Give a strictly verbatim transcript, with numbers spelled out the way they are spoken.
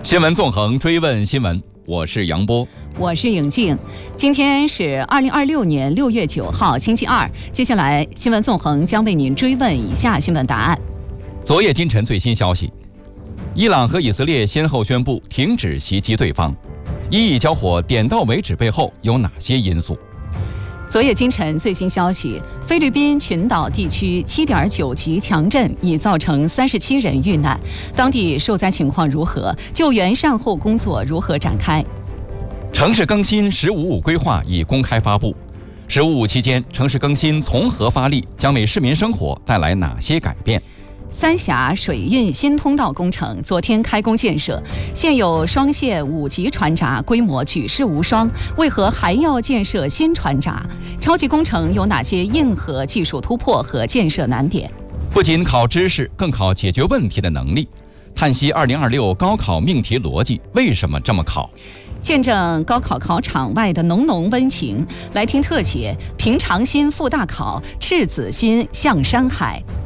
新闻纵横，追问新闻，我是杨波， 我是颖静。今天是二零二六年六月九号，星期二。接下来，新闻纵横将为您追问以下新闻答案。 昨夜今晨最新消息，伊朗和以色列先后宣布停止袭击对方，以以交火点到为止背后有哪些因素？ 昨夜今晨最新消息，菲律宾群岛地区 七点九 级强震已造成三十七人遇难，当地受灾情况如何？救援善后工作如何展开？ 城市更新“十五五”规划已公开发布，“十五五”期间城市更新从何发力，将为市民生活带来哪些改变？ 三峡水运新通道工程昨天开工建设，现有双线五级船闸规模举世无双，为何还要建设新船闸？超级工程有哪些硬核技术突破和建设难点？ 不仅考知识，更考解决问题的能力。叹息二零二六高考命题逻辑为什么这么考？ 见证高考考场外的浓浓温情，来听特写：平常心赴大考，赤子心向山海。